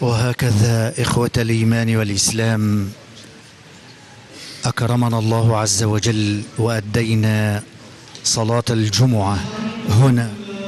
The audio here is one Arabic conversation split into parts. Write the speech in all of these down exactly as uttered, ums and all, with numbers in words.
وهكذا إخوة الإيمان والإسلام أكرمنا الله عز وجل وأدينا صلاة الجمعة هنا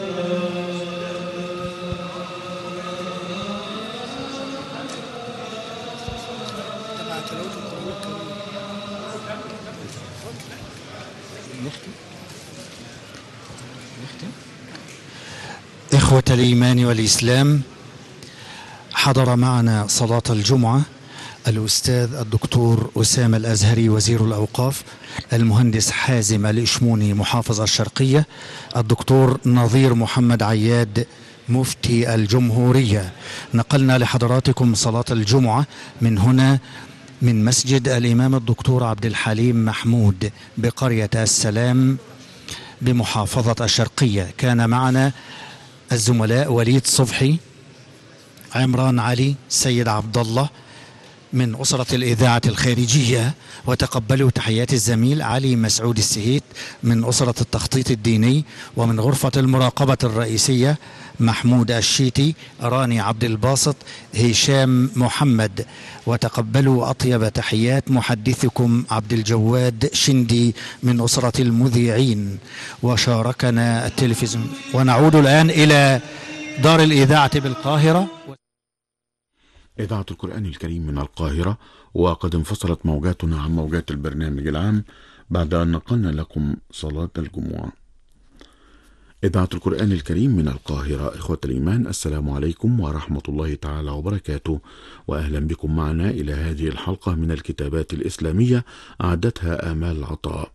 إخوة الإيمان والإسلام، حضر معنا صلاة الجمعة الأستاذ الدكتور أسامة الأزهري وزير الأوقاف، المهندس حازم الإشموني محافظ الشرقية، الدكتور نظير محمد عياد مفتي الجمهورية. نقلنا لحضراتكم صلاة الجمعة من هنا من مسجد الإمام الدكتور عبد الحليم محمود بقرية السلام بمحافظة الشرقية. كان معنا الزملاء وليد صبحي، عمران علي، سيد عبد الله من أسرة الإذاعة الخارجية، وتقبلوا تحيات الزميل علي مسعود السهيت من أسرة التخطيط الديني، ومن غرفة المراقبة الرئيسية محمود الشيتي، راني عبد الباسط، هشام محمد، وتقبلوا أطيب تحيات محدثكم عبد الجواد شندي من أسرة المذيعين. وشاركنا التلفزيون. ونعود الآن إلى دار الإذاعة بالقاهرة، إذاعة القرآن الكريم من القاهرة. وقد انفصلت موجاتنا عن موجات البرنامج العام بعد أن نقلنا لكم صلاة الجمعة. إذاعة القرآن الكريم من القاهرة. إخوة الإيمان، السلام عليكم ورحمة الله تعالى وبركاته، وأهلا بكم معنا إلى هذه الحلقة من الكتابات الإسلامية أعدتها آمال العطاء.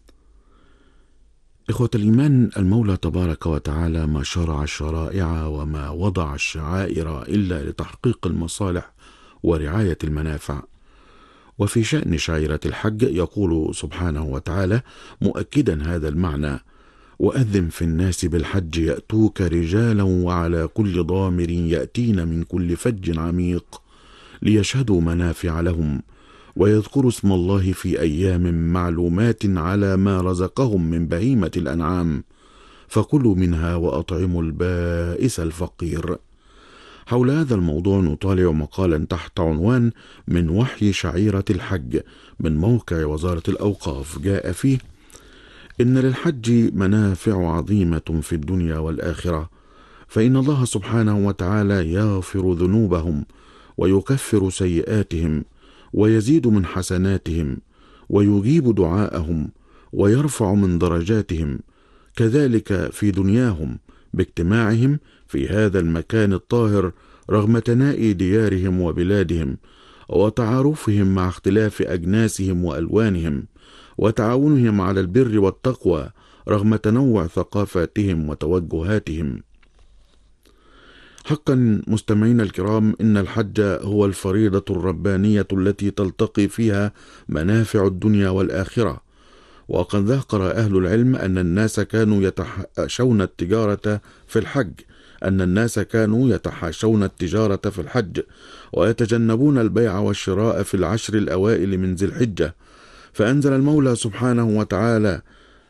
إخوة الإيمان، المولى تبارك وتعالى ما شرع الشرائع وما وضع الشعائر إلا لتحقيق المصالح ورعاية المنافع. وفي شأن شعيرة الحج يقول سبحانه وتعالى مؤكدا هذا المعنى: وأذن في الناس بالحج يأتوك رجالا وعلى كل ضامر يأتين من كل فج عميق ليشهدوا منافع لهم ويذكروا اسم الله في أيام معلومات على ما رزقهم من بهيمة الأنعام فكلوا منها وأطعموا البائس الفقير. حول هذا الموضوع نطالع مقالا تحت عنوان من وحي شعيرة الحج من موقع وزارة الأوقاف. جاء فيه: إن للحج منافع عظيمة في الدنيا والآخرة، فإن الله سبحانه وتعالى يغفر ذنوبهم ويكفر سيئاتهم ويزيد من حسناتهم ويجيب دعاءهم ويرفع من درجاتهم، كذلك في دنياهم باجتماعهم في هذا المكان الطاهر رغم تنائي ديارهم وبلادهم وتعارفهم مع اختلاف أجناسهم وألوانهم وتعاونهم على البر والتقوى رغم تنوع ثقافاتهم وتوجهاتهم. حقا مستمعين الكرام، إن الحج هو الفريضة الربانية التي تلتقي فيها منافع الدنيا والآخرة. وقد ذكر أهل العلم أن الناس كانوا يتحاشون التجارة في الحج أن الناس كانوا يتحاشون التجارة في الحج ويتجنبون البيع والشراء في العشر الأوائل من ذي الحجة، فأنزل المولى سبحانه وتعالى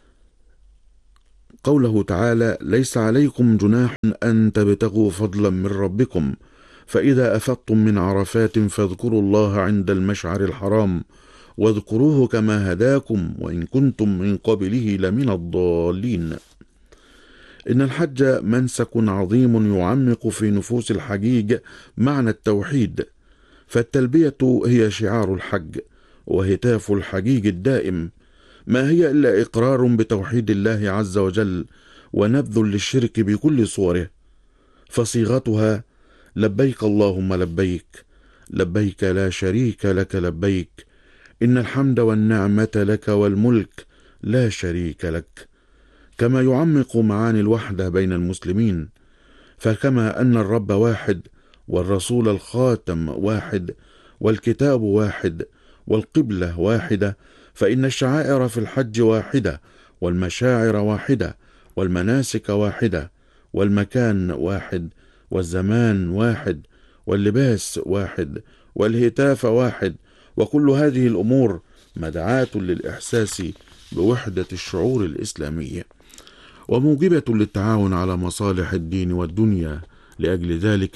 قوله تعالى: ليس عليكم جناح أن تبتغوا فضلا من ربكم فإذا أفضتم من عرفات فاذكروا الله عند المشعر الحرام واذكروه كما هداكم وإن كنتم من قبله لمن الضالين. إن الحج منسك عظيم يعمق في نفوس الحجيج معنى التوحيد، فالتلبية هي شعار الحج وهتاف الحجيج الدائم، ما هي إلا إقرار بتوحيد الله عز وجل ونبذ للشرك بكل صوره، فصيغتها: لبيك اللهم لبيك، لبيك لا شريك لك لبيك، إن الحمد والنعمة لك والملك لا شريك لك. كما يعمق معاني الوحدة بين المسلمين، فكما أن الرب واحد والرسول الخاتم واحد والكتاب واحد والقبلة واحدة، فإن الشعائر في الحج واحدة والمشاعر واحدة والمناسك واحدة والمكان واحد والزمان واحد واللباس واحد والهتاف واحد، وكل هذه الأمور مدعاة للإحساس بوحدة الشعور الإسلامية وموجبة للتعاون على مصالح الدين والدنيا. لأجل ذلك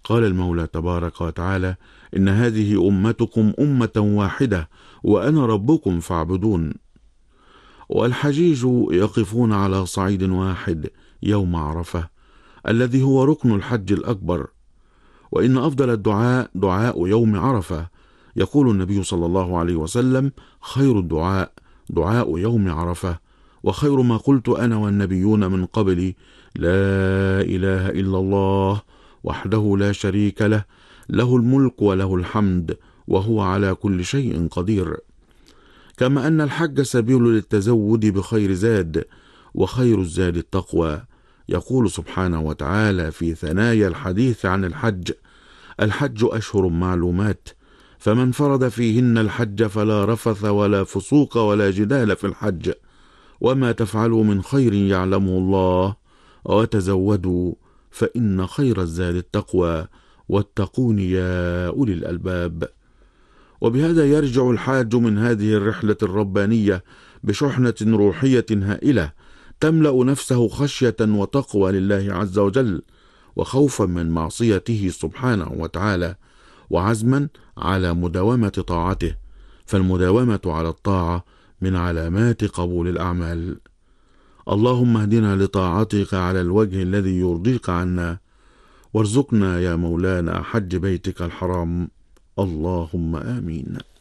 قال المولى تبارك وتعالى: إن هذه أمتكم أمة واحدة وأنا ربكم فاعبدون. والحجيج يقفون على صعيد واحد يوم عرفة الذي هو ركن الحج الأكبر. وإن أفضل الدعاء دعاء يوم عرفة. يقول النبي صلى الله عليه وسلم: خير الدعاء دعاء يوم عرفة، وخير ما قلت أنا والنبيون من قبلي: لا إله إلا الله وحده لا شريك له، له الملك وله الحمد وهو على كل شيء قدير. كما أن الحج سبيل للتزود بخير زاد، وخير الزاد التقوى. يقول سبحانه وتعالى في ثنايا الحديث عن الحج: الحج أشهر معلومات، فمن فرض فيهن الحج فلا رفث ولا فسوق ولا جدال في الحج، وما تفعلوا من خير يعلمه الله، وتزودوا فإن خير الزاد التقوى، واتقون يا أولي الألباب. وبهذا يرجع الحاج من هذه الرحلة الربانية بشحنة روحية هائلة تملأ نفسه خشية وتقوى لله عز وجل، وخوفا من معصيته سبحانه وتعالى، وعزما على مداومة طاعته، فالمداومة على الطاعة من علامات قبول الأعمال. اللهم اهدنا لطاعتك على الوجه الذي يرضيك عنا، وارزقنا يا مولانا حج بيتك الحرام، اللهم آمين.